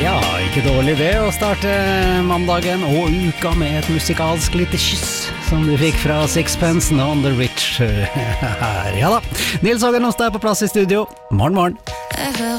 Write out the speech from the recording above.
Ja, ikke dårlig det å starte mandagen og uka med et musikalsk lite kyss som du fikk fra Sixpence None the Rich her. Ja da, Nils Hågen Hostad er på plass i studio. Morgen, morgen.